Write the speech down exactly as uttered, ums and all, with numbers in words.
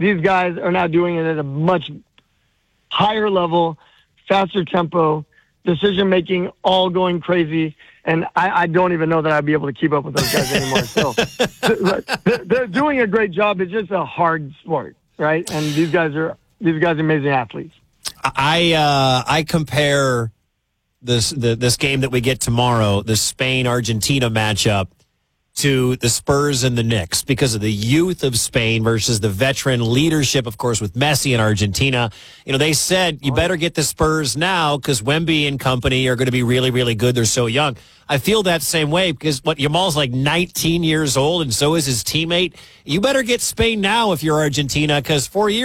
these guys are now doing it at a much higher level, faster tempo, decision making, all going crazy. And I, I don't even know that I'd be able to keep up with those guys anymore. So they're, they're doing a great job. It's just a hard sport, right? And these guys are these guys are amazing athletes. I uh, I compare this the, this game that we get tomorrow, the Spain-Argentina matchup, to the Spurs and the Knicks because of the youth of Spain versus the veteran leadership, of course, with Messi in Argentina. You know, they said you better get the Spurs now because Wemby and company are going to be really, really good. They're so young. I feel that same way because what Yamal's like nineteen years old and so is his teammate. You better get Spain now if you're Argentina because four years